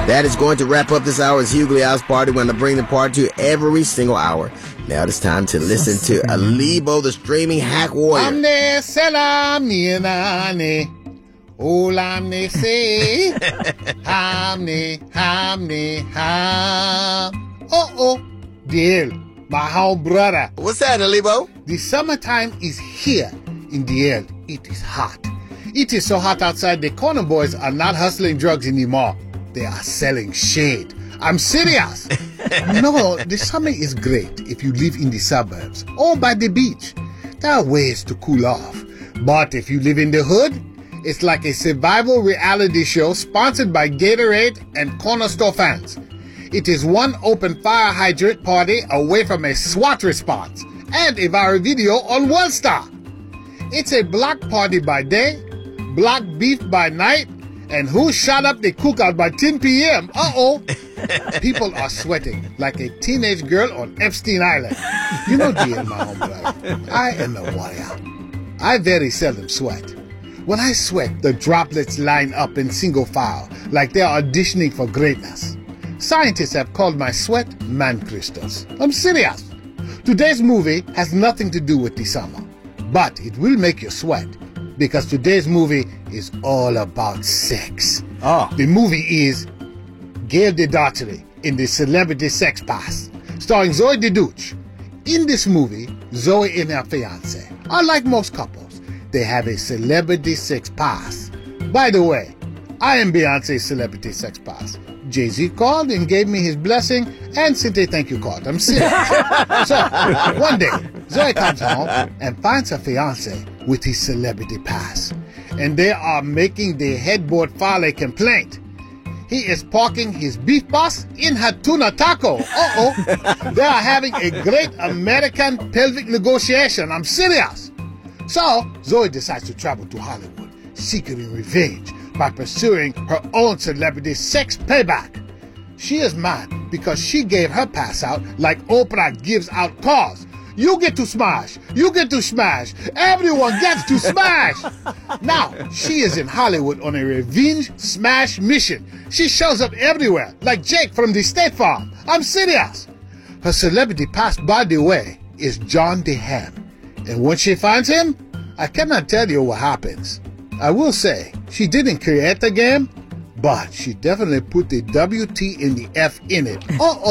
That is going to wrap up this hour's Hughley House Party. We're going to bring the party to every single hour. Now it's time to listen to Alibo, the streaming hack warrior. Amne selam niyane. Olamne se. Hamne, hamne, ham. Oh, deal. My whole brother. What's that, Alibo? The summertime is here in the air. It is hot. It is so hot outside, the corner boys are not hustling drugs anymore. They are selling shade. I'm serious. No, the summer is great if you live in the suburbs or by the beach. There are ways to cool off. But if you live in the hood, it's like a survival reality show sponsored by Gatorade and corner store fans. It is one open fire hydrant party away from a SWAT response and a viral video on Worldstar. It's a block party by day, block beef by night, and who shot up the cookout by 10 p.m.? People are sweating like a teenage girl on Epstein Island. You know, dear, my own brother, I am a warrior. I very seldom sweat. When I sweat, the droplets line up in single file like they are auditioning for greatness. Scientists have called my sweat man crystals. I'm serious. Today's movie has nothing to do with the summer, but it will make you sweat because today's movie is all about sex. The movie is Gail DeDaughtry in the Celebrity Sex Pass, starring Zoe DeDuch. In this movie, Zoe and her fiance are like most couples. They have a Celebrity Sex Pass. By the way, I am Beyonce's Celebrity Sex Pass. Jay-Z called and gave me his blessing and sent a thank you card. I'm serious. So, one day, Zoe comes home and finds her fiance with his Celebrity Pass. And they are making the headboard file a complaint. He is parking his beef boss in her tuna taco. They are having a great American pelvic negotiation. I'm serious. So, Zoe decides to travel to Hollywood, seeking revenge by pursuing her own celebrity sex payback. She is mad because she gave her pass out like Oprah gives out cars. You get to smash. You get to smash. Everyone gets to smash. Now, she is in Hollywood on a revenge smash mission. She shows up everywhere, like Jake from the State Farm. I'm serious. Her celebrity pass, by the way, is John DeHaan. And when she finds him, I cannot tell you what happens. I will say, she didn't create the game, but she definitely put the WT and the F in it.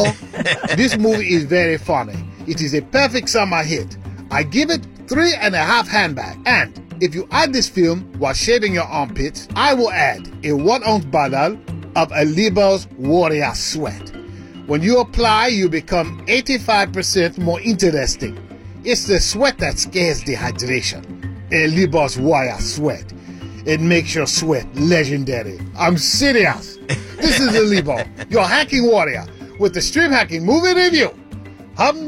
This movie is very funny. It is a perfect summer hit. I give it 3.5 handbags. And if you add this film while shaving your armpits, I will add a 1-ounce bottle of Alibo's Warrior Sweat. When you apply, you become 85% more interesting. It's the sweat that scares dehydration. Alibo's Warrior Sweat. It makes your sweat legendary. I'm serious. This is Alibo, your hacking warrior, with the Stream Hacking Movie Review.